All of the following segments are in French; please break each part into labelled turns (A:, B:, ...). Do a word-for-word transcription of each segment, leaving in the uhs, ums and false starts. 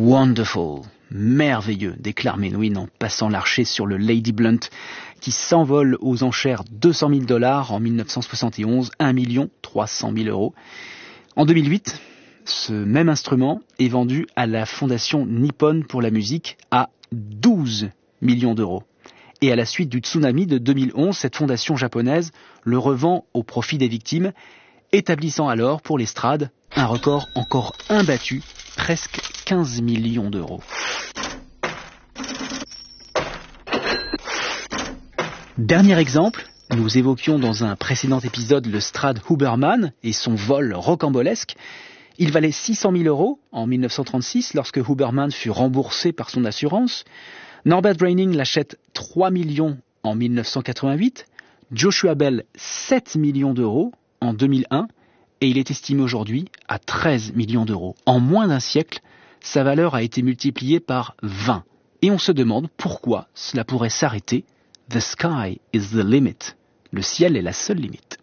A: Wonderful, merveilleux, déclare Menuhin en passant l'archet sur le Lady Blunt, qui s'envole aux enchères deux cent mille dollars en mille neuf cent soixante et onze, un million trois cent mille euros. En deux mille huit, ce même instrument est vendu à la Fondation Nippon pour la musique à douze millions d'euros. Et à la suite du tsunami de deux mille onze, cette fondation japonaise le revend au profit des victimes, établissant alors pour l'estrade un record encore imbattu, presque quinze millions d'euros. Dernier exemple, nous évoquions dans un précédent épisode le Strad Huberman et son vol rocambolesque. Il valait six cent mille euros en mille neuf cent trente-six lorsque Huberman fut remboursé par son assurance. Norbert Braining l'achète trois millions en mille neuf cent quatre-vingt-huit, Joshua Bell sept millions d'euros en deux mille un et il est estimé aujourd'hui à treize millions d'euros. En moins d'un siècle, sa valeur a été multipliée par vingt. Et on se demande pourquoi cela pourrait s'arrêter. The sky is the limit. Le ciel est la seule limite.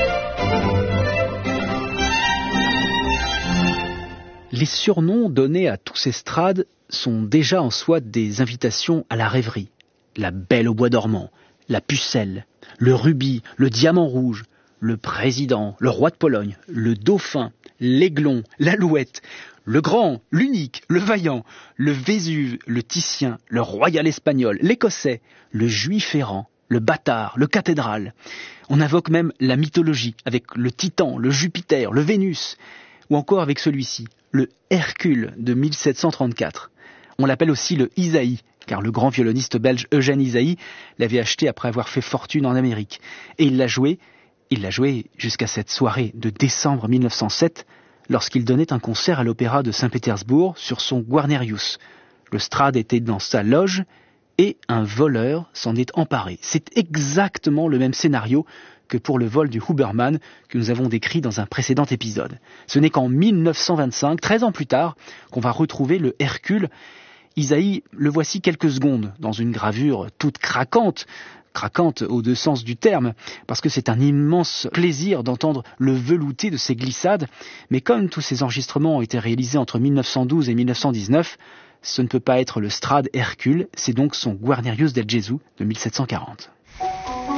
A: Les surnoms donnés à tous ces strades sont déjà en soi des invitations à la rêverie. La Belle au bois dormant, la Pucelle, le Rubis, le Diamant rouge, le Président, le Roi de Pologne, le Dauphin, l'Aiglon, l'Alouette, le Grand, l'Unique, le Vaillant, le Vésuve, le Titien, le Royal Espagnol, l'Écossais, le Juif errant, le Bâtard, le Cathédrale. On invoque même la mythologie avec le Titan, le Jupiter, le Vénus, ou encore avec celui-ci, le Hercule de mille sept cent trente-quatre. On l'appelle aussi le Isaïe, car le grand violoniste belge Eugène Isaïe l'avait acheté après avoir fait fortune en Amérique. Et il l'a joué, il l'a joué jusqu'à cette soirée de décembre mille neuf cent sept, lorsqu'il donnait un concert à l'Opéra de Saint-Pétersbourg sur son Guarnerius. Le Strad était dans sa loge et un voleur s'en est emparé. C'est exactement le même scénario que pour le vol du Huberman que nous avons décrit dans un précédent épisode. Ce n'est qu'en mille neuf cent vingt-cinq, treize ans plus tard, qu'on va retrouver le Hercule. Isaïe, le voici quelques secondes dans une gravure toute craquante, craquante aux deux sens du terme, parce que c'est un immense plaisir d'entendre le velouté de ses glissades, mais comme tous ces enregistrements ont été réalisés entre mille neuf cent douze et mille neuf cent dix-neuf, ce ne peut pas être le Strad Hercule, c'est donc son Guarnerius del Gesù de mille sept cent quarante.